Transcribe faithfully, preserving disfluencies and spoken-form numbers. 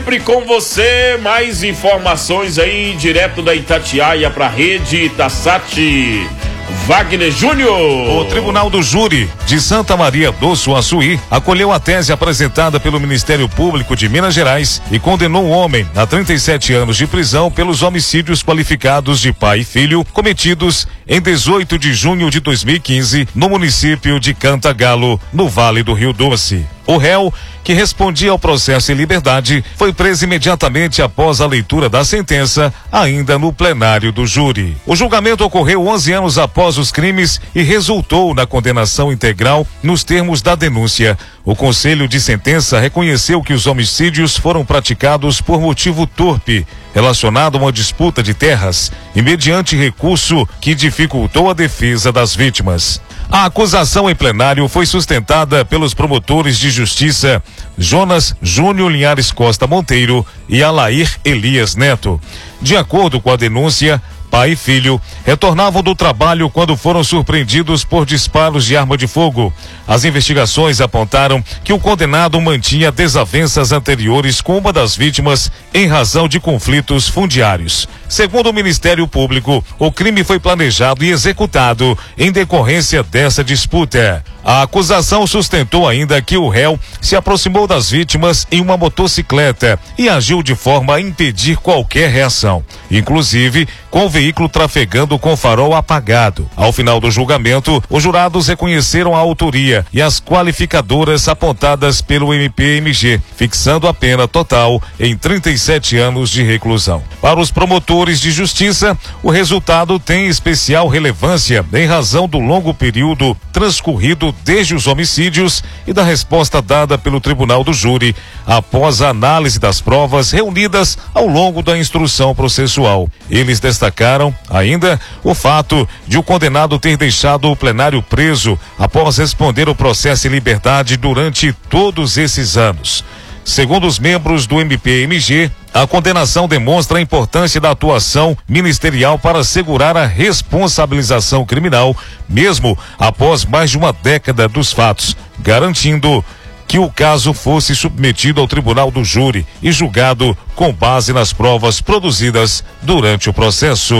Sempre com você, mais informações aí, direto da Itatiaia para a rede Itassat. Wagner Júnior. O Tribunal do Júri de Santa Maria do Suaçuí acolheu a tese apresentada pelo Ministério Público de Minas Gerais e condenou o homem a trinta e sete anos de prisão pelos homicídios qualificados de pai e filho cometidos em dezoito de junho de dois mil e quinze no município de Cantagalo, no Vale do Rio Doce. O réu, que respondia ao processo em liberdade, foi preso imediatamente após a leitura da sentença, ainda no plenário do júri. O julgamento ocorreu onze anos após os crimes e resultou na condenação integral nos termos da denúncia. O Conselho de Sentença reconheceu que os homicídios foram praticados por motivo torpe, relacionado a uma disputa de terras e mediante recurso que dificultou a defesa das vítimas. A acusação em plenário foi sustentada pelos promotores de justiça Jonas Júnior Linhares Costa Monteiro e Alair Elias Neto. De acordo com a denúncia, pai e filho retornavam do trabalho quando foram surpreendidos por disparos de arma de fogo. As investigações apontaram que o condenado mantinha desavenças anteriores com uma das vítimas em razão de conflitos fundiários. Segundo o Ministério Público, o crime foi planejado e executado em decorrência dessa disputa. A acusação sustentou ainda que o réu se aproximou das vítimas em uma motocicleta e agiu de forma a impedir qualquer reação, inclusive com o veículo trafegando com farol apagado. Ao final do julgamento, os jurados reconheceram a autoria e as qualificadoras apontadas pelo M P M G, fixando a pena total em trinta e sete anos de reclusão. Para os promotores de justiça, o resultado tem especial relevância em razão do longo período transcorrido desde os homicídios e da resposta dada pelo Tribunal do Júri após a análise das provas reunidas ao longo da instrução processual. Eles destacaram ainda o fato de o condenado ter deixado o plenário preso após responder o processo em liberdade durante todos esses anos. Segundo os membros do M P M G, a condenação demonstra a importância da atuação ministerial para assegurar a responsabilização criminal, mesmo após mais de uma década dos fatos, garantindo que o caso fosse submetido ao Tribunal do Júri e julgado com base nas provas produzidas durante o processo.